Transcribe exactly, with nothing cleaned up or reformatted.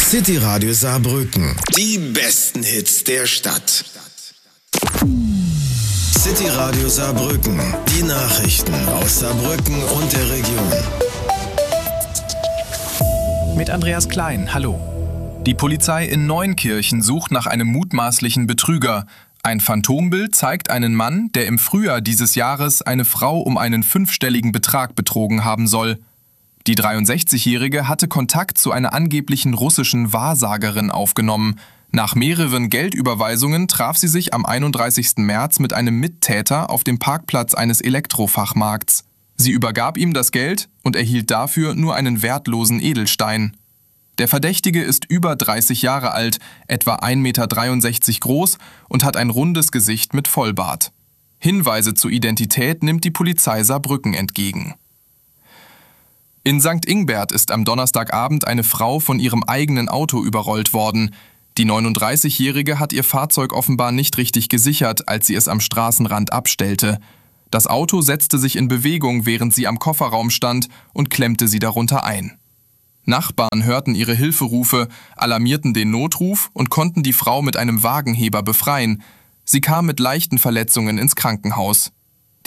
City Radio Saarbrücken. Die besten Hits der Stadt. City Radio Saarbrücken. Die Nachrichten aus Saarbrücken und der Region. Mit Andreas Klein, hallo. Die Polizei in Neunkirchen sucht nach einem mutmaßlichen Betrüger. Ein Phantombild zeigt einen Mann, der im Frühjahr dieses Jahres eine Frau um einen fünfstelligen Betrag betrogen haben soll. Die dreiundsechzigjährige hatte Kontakt zu einer angeblichen russischen Wahrsagerin aufgenommen. Nach mehreren Geldüberweisungen traf sie sich am einunddreißigsten März mit einem Mittäter auf dem Parkplatz eines Elektrofachmarkts. Sie übergab ihm das Geld und erhielt dafür nur einen wertlosen Edelstein. Der Verdächtige ist über dreißig Jahre alt, etwa ein Meter dreiundsechzig groß und hat ein rundes Gesicht mit Vollbart. Hinweise zur Identität nimmt die Polizei Saarbrücken entgegen. In Sankt Ingbert ist am Donnerstagabend eine Frau von ihrem eigenen Auto überrollt worden. Die neununddreißigjährige hat ihr Fahrzeug offenbar nicht richtig gesichert, als sie es am Straßenrand abstellte. Das Auto setzte sich in Bewegung, während sie am Kofferraum stand, und klemmte sie darunter ein. Nachbarn hörten ihre Hilferufe, alarmierten den Notruf und konnten die Frau mit einem Wagenheber befreien. Sie kam mit leichten Verletzungen ins Krankenhaus.